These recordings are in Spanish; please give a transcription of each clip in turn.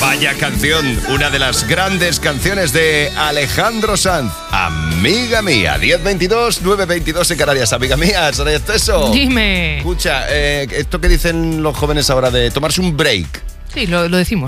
Vaya canción, una de las grandes canciones de Alejandro Sanz. Amiga mía, 10:22, 9:22 en Canarias. Amiga mía, Soraya Esteso. Dime. Escucha, esto que dicen los jóvenes ahora de tomarse un break. Sí, lo decimos.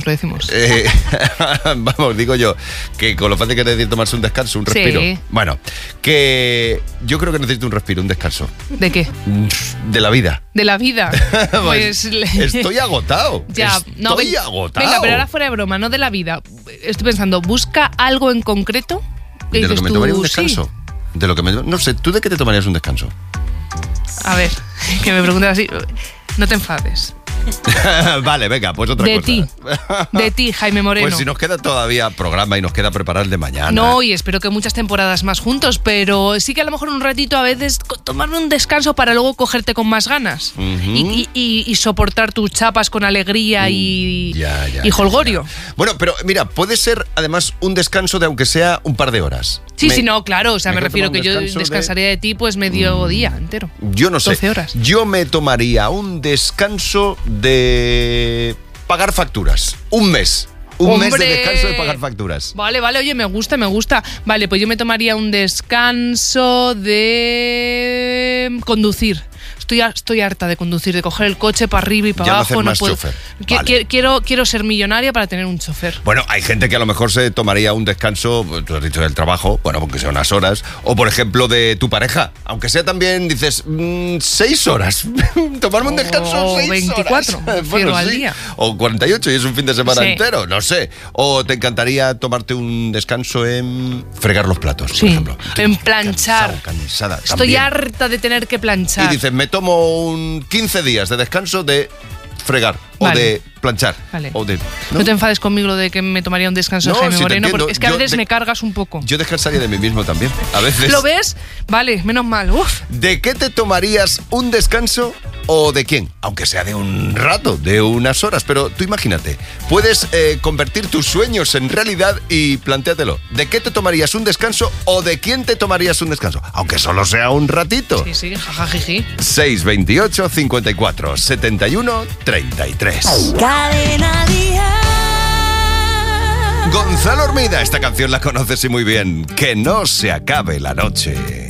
Vamos, digo yo, que con lo fácil que es decir tomarse un descanso, un respiro. Sí. Bueno, que yo creo que necesito un respiro, un descanso. ¿De qué? De la vida. De la vida. Pues Estoy agotado. Ya, estoy agotado. Venga, pero ahora fuera de broma, no de la vida. Estoy pensando, busca algo en concreto. ¿De lo que me tomaría un descanso? Sí. De lo que no sé, ¿tú de qué te tomarías un descanso? A ver, que me preguntes así. No te enfades. Vale, venga, pues otra cosa. De ti, Jaime Moreno. Pues si nos queda todavía programa y nos queda preparar el de mañana. No, y espero que muchas temporadas más juntos, pero sí que a lo mejor un ratito a veces tomarme un descanso para luego cogerte con más ganas. Y soportar tus chapas con alegría y jolgorio. Ya. Bueno, pero mira, puede ser además un descanso de aunque sea un par de horas. Sí, no, claro, o sea, me refiero que yo descansaría de ti pues medio día entero. Yo no sé. 12 horas. Yo me tomaría un descanso de pagar facturas. Un mes. Un mes de descanso de pagar facturas. Vale, oye, me gusta. Vale, pues yo me tomaría un descanso de conducir. Estoy harta de conducir, de coger el coche para arriba y para abajo. No puedo. Chofer. Vale. Quiero ser millonaria para tener un chofer. Bueno, hay gente que a lo mejor se tomaría un descanso, tú has dicho del trabajo, bueno, porque sea unas horas, o por ejemplo de tu pareja, aunque sea también, dices, 6 horas. Tomarme un descanso 6 24, horas. Bueno, al día. O 48 y es un fin de semana entero, no sé. O te encantaría tomarte un descanso en fregar los platos, por ejemplo. En planchar. Cansada. Estoy también. harta de tener que planchar. Y dices, me tomo un 15 días de descanso de fregar o de planchar. Vale. O de, ¿no? te enfades conmigo lo de que me tomaría un descanso de Jaime Moreno, porque es que a veces me cargas un poco. Yo descansaría de mí mismo también, a veces. ¿Lo ves? Vale, menos mal. Uf. ¿De qué te tomarías un descanso o de quién? Aunque sea de un rato, de unas horas, pero tú imagínate, puedes convertir tus sueños en realidad y plantéatelo. ¿De qué te tomarías un descanso o de quién te tomarías un descanso? Aunque solo sea un ratito. Sí, jajajiji. 628 54 71 33. Cadena Dial. Gonzalo Hermida, esta canción la conoces y muy bien. Que no se acabe la noche.